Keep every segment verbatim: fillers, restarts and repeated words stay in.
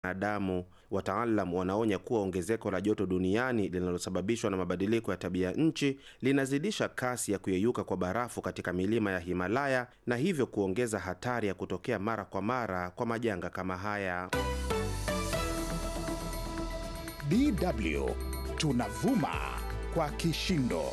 binadamu. Wataalamu wanaonya kuwa ongezeko la joto duniani linalosababishwa na mabadiliko ya tabia nchi linazidisha kasi ya kuyeyuka kwa barafu katika milima ya Himalaya na hivyo kuongeza hatari ya kutokea mara kwa mara kwa majanga kama haya. D W tunavuma kwa kishindo.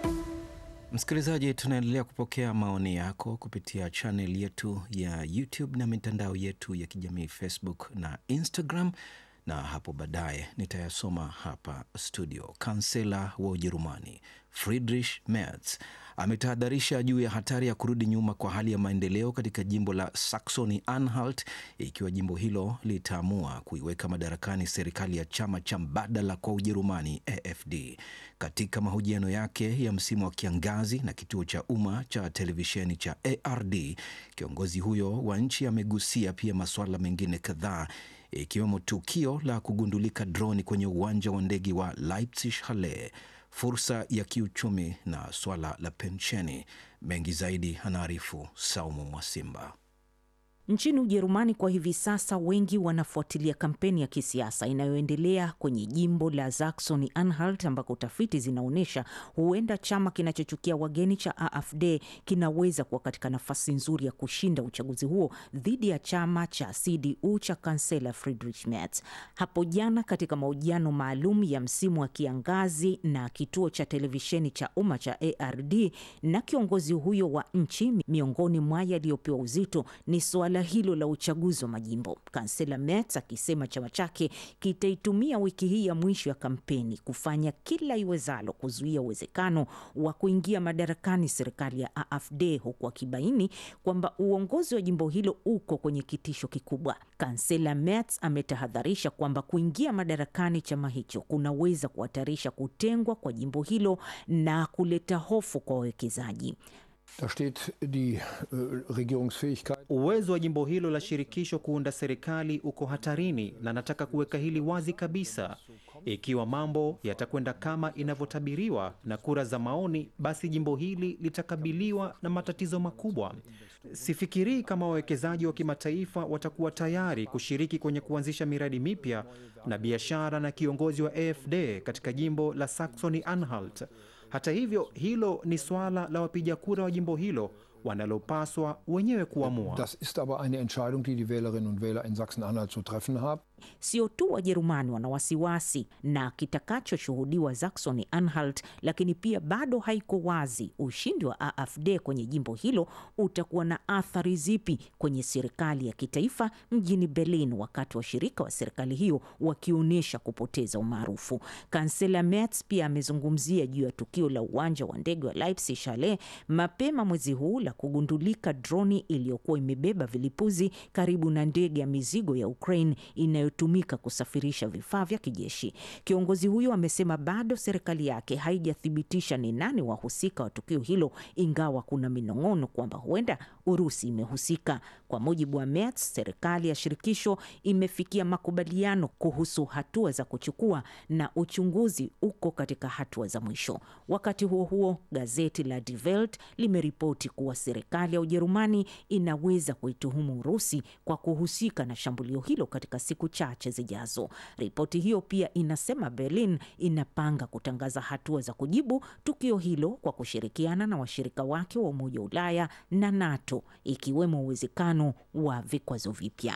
Msikilizaji, tunaendelea kupokea maoni yako kupitia channel yetu ya YouTube na mitandao yetu ya kijamii Facebook na Instagram, na hapo baadaye nitayasoma hapa studio. Kansela wa Ujerumani Friedrich Merz ametahadharisha juu ya hatari ya kurudi nyuma kwa hali ya maendeleo katika jimbo la Saxony-Anhalt ikiwa jimbo hilo litaamua kuiweka madarakani serikali ya chama cha mbadala kwa Ujerumani A F D. Katika mahojiano yake ya msimu wa kiangazi na kituo cha umma cha televisheni cha A R D, kiongozi huyo wa nchi amegusia pia masuala mengine kadhaa ikiwemo tukio la kugundulika droni kwenye uwanja wa ndege wa Leipzig-Halle, fursa ya kiuchumi na swala la pensheni. Mengi zaidi anaarifu Saumu Mwasimba. Nchini Ujerumani kwa hivi sasa wengi wanafuatilia kampeni ya kisiasa inayoendelea kwenye jimbo la Saxony-Anhalt ambako tafiti zinaonyesha huenda chama kinachochukia wageni cha A F D kinaweza kuwa katika nafasi nzuri ya kushinda uchaguzi huo dhidi ya chama cha C D U cha kansela Friedrich Merz. Hapo jana katika mahojiano maalum ya msimu wa kiangazi na kituo cha televisheni cha umma cha A R D na kiongozi huyo wa nchi, miongoni mwa yaliyopewa uzito ni swala hilo la uchaguzi wa majimbo. Kansela Merz akisema chama chake kitaitumia wiki hii ya mwisho ya kampeni kufanya kila iwezalo kuzuia uwezekano wa kuingia madarakani serikali ya A F D, huku akibaini kwamba uongozi wa jimbo hilo uko kwenye kitisho kikubwa. Kansela Merz ametahadharisha kwamba kuingia madarakani chama hicho kunaweza kuhatarisha kutengwa kwa jimbo hilo na kuleta hofu kwa wawekezaji. Da steht die uh, Regierungsfähigkeit. Uwezo wa jimbo hilo la shirikisho kuunda serikali uko hatarini, na nataka kuweka hili wazi kabisa. Ikiwa mambo yatakwenda kama inavyotabiriwa na kura za maoni, basi jimbo hili litakabiliwa na matatizo makubwa. Sifikirii kama wawekezaji wa kimataifa watakuwa tayari kushiriki kwenye kuanzisha miradi mipya na biashara na kiongozi wa A F D katika jimbo la Saxony-Anhalt. Hata hivyo, hilo ni swala la wapiga kura wa jimbo hilo wanalopaswa wenyewe kuamua. Das ist aber eine Entscheidung, die die Wählerinnen und Wähler in Sachsen-Anhalt zu treffen haben. Sio tu Wajerumani wana wasiwasi na kitakachoshuhudiwa Saxony-Anhalt, lakini pia bado haiko wazi ushindi wa A F D kwenye jimbo hilo utakuwa na athari zipi kwenye serikali ya kitaifa mjini Berlin, wakati washirika wa serikali hiyo wakionyesha kupoteza umaarufu. Kansela Merz pia amezungumzia juu ya tukio la uwanja wa ndege wa Leipzig-Halle mapema mwezi huu la kugundulika droni iliyokuwa imebeba vilipuzi karibu na ndege ya mizigo ya Ukraine inayotumika kusafirisha vifaa vya kijeshi. Kiongozi huyo amesema bado serikali yake haijathibitisha ni nani wahusika wa tukio hilo, ingawa kuna minong'ono kwamba huenda Urusi imehusika. Kwa mujibu wa Merz, serikali ya shirikisho imefikia makubaliano kuhusu hatua za kuchukua na uchunguzi uko katika hatua za mwisho. Wakati huo huo, gazeti la Die Welt limeripoti kuwa serikali ya Ujerumani inaweza kuituhumu Urusi kwa kuhusika na shambulio hilo katika siku chache zijazo. Ripoti hiyo pia inasema Berlin inapanga kutangaza hatua za kujibu tukio hilo kwa kushirikiana na washirika wake wa Umoja wa Ulaya na NATO, ikiwemo uwezekano wa vikwazo vipya.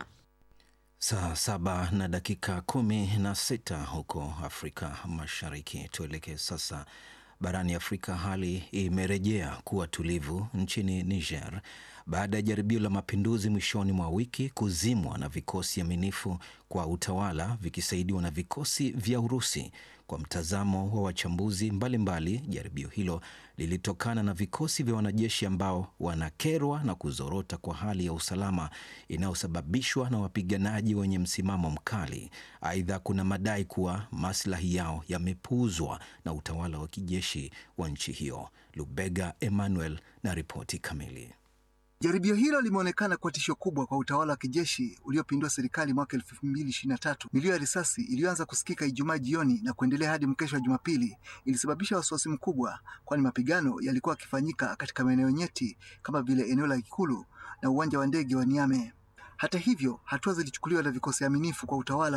Saa saba na dakika kumi na sita huko Afrika Mashariki. Tuelekee sasa barani Afrika. Hali imerejea kuwa tulivu nchini Niger baada ya jaribio la mapinduzi mwishoni mwa wiki kuzimwa na vikosi aminifu kwa utawala vikisaidiwa na vikosi vya Urusi. Kwa mtazamo wa wachambuzi mbalimbali, jaribio hilo lilitokana na vikosi vya wanajeshi ambao wanakerwa na kuzorota kwa hali ya usalama inayosababishwa na wapiganaji wenye msimamo mkali. Aidha, kuna madai kuwa maslahi yao yamepuuzwa na utawala wa kijeshi wa nchi hiyo. Lubega Emmanuel na ripoti kamili. Jaribio hilo limeonekana kwa tisho kubwa kwa utawala wa kijeshi uliopindua serikali mwaka elfu mbili ishirini na tatu. Milio ya risasi iliyoanza kusikika Ijumaa jioni na kuendelea hadi mkesho wa Jumapili ilisababisha wasiwasi mkubwa, kwani mapigano yalikuwa yakifanyika katika maeneo nyeti kama vile eneo la Ikulu na uwanja wa ndege wa Niamey. Hata hivyo, hatua zilichukuliwa na vikosi aminifu kwa utawala